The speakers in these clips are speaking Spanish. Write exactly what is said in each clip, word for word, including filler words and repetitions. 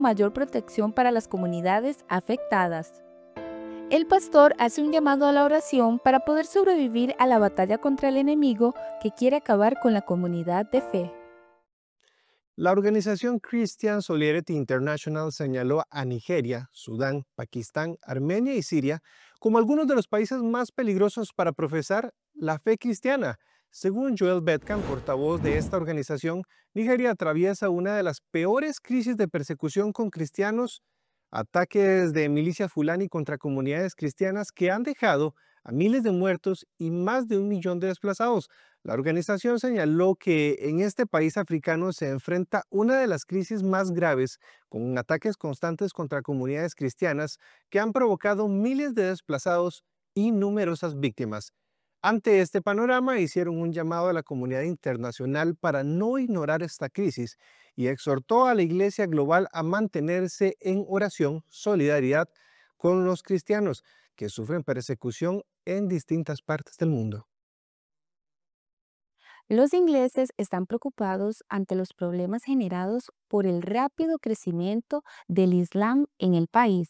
mayor protección para las comunidades afectadas. El pastor hace un llamado a la oración para poder sobrevivir a la batalla contra el enemigo que quiere acabar con la comunidad de fe. La organización Christian Solidarity International señaló a Nigeria, Sudán, Pakistán, Armenia y Siria como algunos de los países más peligrosos para profesar la fe cristiana. Según Joel Betkan, portavoz de esta organización, Nigeria atraviesa una de las peores crisis de persecución con cristianos, ataques de milicias fulani contra comunidades cristianas que han dejado a miles de muertos y más de un millón de desplazados. La organización señaló que en este país africano se enfrenta una de las crisis más graves, con ataques constantes contra comunidades cristianas que han provocado miles de desplazados y numerosas víctimas. Ante este panorama, hicieron un llamado a la comunidad internacional para no ignorar esta crisis y exhortó a la Iglesia Global a mantenerse en oración, solidaridad con los cristianos que sufren persecución en distintas partes del mundo. Los ingleses están preocupados ante los problemas generados por el rápido crecimiento del Islam en el país.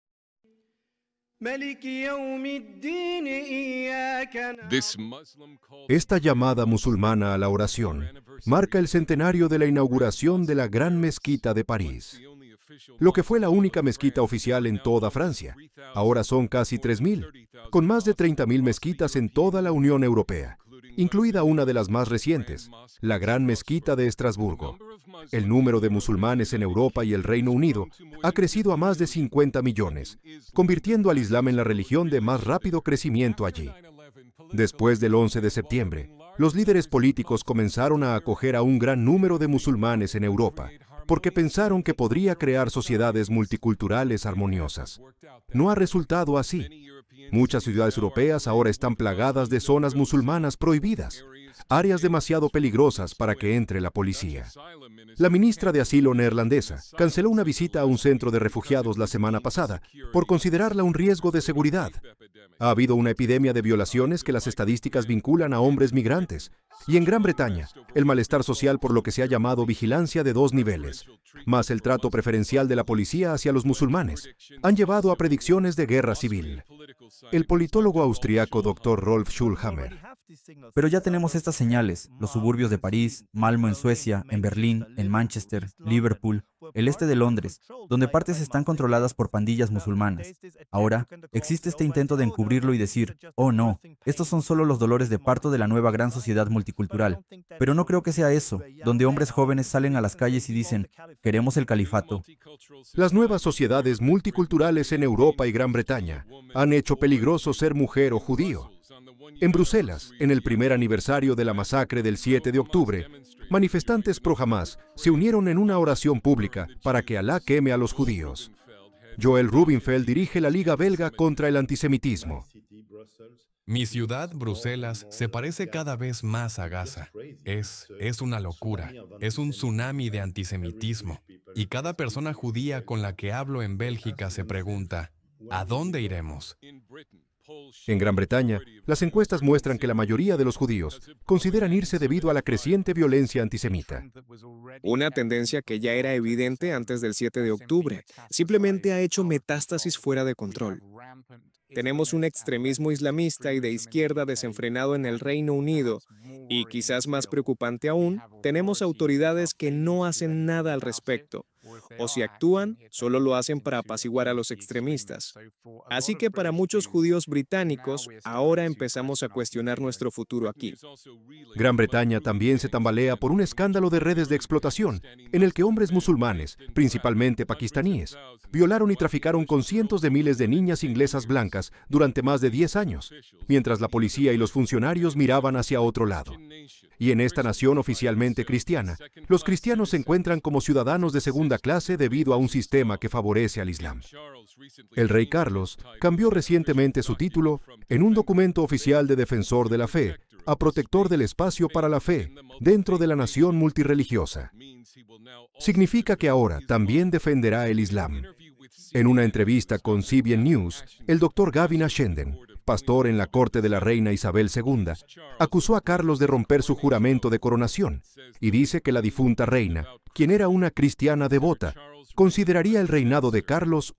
Esta llamada musulmana a la oración marca el centenario de la inauguración de la Gran Mezquita de París, lo que fue la única mezquita oficial en toda Francia. Ahora son casi tres mil, con más de treinta mil mezquitas en toda la Unión Europea, incluida una de las más recientes, la Gran Mezquita de Estrasburgo. El número de musulmanes en Europa y el Reino Unido ha crecido a más de cincuenta millones, convirtiendo al Islam en la religión de más rápido crecimiento allí. Después del once de septiembre, los líderes políticos comenzaron a acoger a un gran número de musulmanes en Europa, porque pensaron que podría crear sociedades multiculturales armoniosas. No ha resultado así. Muchas ciudades europeas ahora están plagadas de zonas musulmanas prohibidas, áreas demasiado peligrosas para que entre la policía. La ministra de Asilo neerlandesa canceló una visita a un centro de refugiados la semana pasada por considerarla un riesgo de seguridad. Ha habido una epidemia de violaciones que las estadísticas vinculan a hombres migrantes. Y en Gran Bretaña, el malestar social por lo que se ha llamado vigilancia de dos niveles, más el trato preferencial de la policía hacia los musulmanes, han llevado a predicciones de guerra civil. El politólogo austriaco doctor Rolf Schulhammer. Pero ya tenemos estas señales, los suburbios de París, Malmö en Suecia, en Berlín, en Manchester, Liverpool, el este de Londres, donde partes están controladas por pandillas musulmanas. Ahora, existe este intento de encubrirlo y decir, oh no, estos son solo los dolores de parto de la nueva gran sociedad multicultural. Pero no creo que sea eso, donde hombres jóvenes salen a las calles y dicen, queremos el califato. Las nuevas sociedades multiculturales en Europa y Gran Bretaña han hecho peligroso ser mujer o judío. En Bruselas, en el primer aniversario de la masacre del siete de octubre, manifestantes pro-Hamás se unieron en una oración pública para que Alá queme a los judíos. Joël Rubinfeld dirige la Liga Belga contra el Antisemitismo. Mi ciudad, Bruselas, se parece cada vez más a Gaza. Es, es una locura. Es un tsunami de antisemitismo. Y cada persona judía con la que hablo en Bélgica se pregunta, ¿a dónde iremos? En Gran Bretaña, las encuestas muestran que la mayoría de los judíos consideran irse debido a la creciente violencia antisemita. Una tendencia que ya era evidente antes del siete de octubre, simplemente ha hecho metástasis fuera de control. Tenemos un extremismo islamista y de izquierda desenfrenado en el Reino Unido y, quizás más preocupante aún, tenemos autoridades que no hacen nada al respecto. O si actúan, solo lo hacen para apaciguar a los extremistas. Así que para muchos judíos británicos, ahora empezamos a cuestionar nuestro futuro aquí. Gran Bretaña también se tambalea por un escándalo de redes de explotación, en el que hombres musulmanes, principalmente pakistaníes, violaron y traficaron con cientos de miles de niñas inglesas blancas durante más de diez años, mientras la policía y los funcionarios miraban hacia otro lado. Y en esta nación oficialmente cristiana, los cristianos se encuentran como ciudadanos de segunda clase debido a un sistema que favorece al Islam. El rey Carlos cambió recientemente su título en un documento oficial de defensor de la fe a protector del espacio para la fe dentro de la nación multirreligiosa. Significa que ahora también defenderá el Islam. En una entrevista con C B N News, el doctor Gavin Ashenden, pastor en la corte de la reina Isabel segunda, acusó a Carlos de romper su juramento de coronación y dice que la difunta reina, quien era una cristiana devota, consideraría el reinado de Carlos